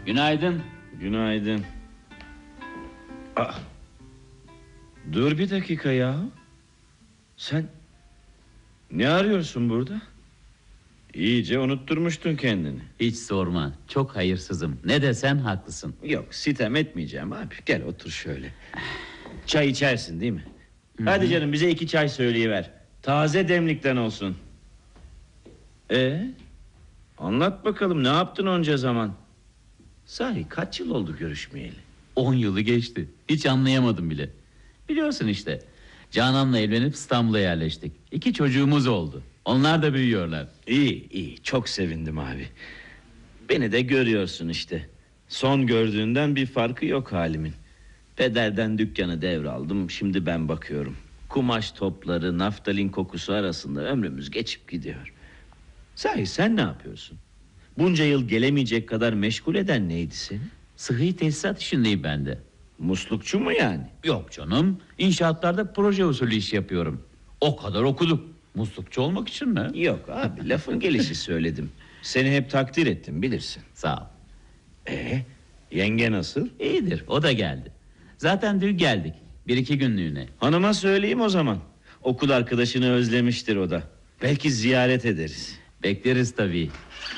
Günaydın. Günaydın. Dur bir dakika ya. Sen ne arıyorsun burada? İyice unutturmuştun kendini. Hiç sorma. Çok hayırsızım. Ne desen haklısın. Yok, sitem etmeyeceğim abi. Gel otur şöyle. Çay içersin değil mi? Hadi canım, bize 2 çay söyleyiver. Taze demlikten olsun. Anlat bakalım, ne yaptın onca zaman? Sahi kaç yıl oldu görüşmeyeli? 10 yılı geçti. Hiç anlayamadım bile. Biliyorsun işte. Canan'la evlenip İstanbul'a yerleştik. 2 çocuğumuz oldu. Onlar da büyüyorlar. İyi, çok sevindim abi. Beni de görüyorsun işte. Son gördüğünden bir farkı yok halimin. Pederden dükkanı devraldım, şimdi ben bakıyorum. Kumaş topları, naftalin kokusu arasında ömrümüz geçip gidiyor. Sahi sen ne yapıyorsun? Bunca yıl gelemeyecek kadar meşgul eden neydi seni? Sıhhi tesisat işindeyim ben de. Muslukçu mu yani? Yok canım. İnşaatlarda proje usulü iş yapıyorum. O kadar okuduk. Muslukçu olmak için mi? Yok abi, lafın gelişi söyledim. Seni hep takdir ettim, bilirsin. Sağ ol. Yenge nasıl? İyidir, o da geldi. Zaten dün geldik. 1-2 günlüğüne. Hanıma söyleyeyim o zaman. Okul arkadaşını özlemiştir o da. Belki ziyaret ederiz. Bekleriz tabii.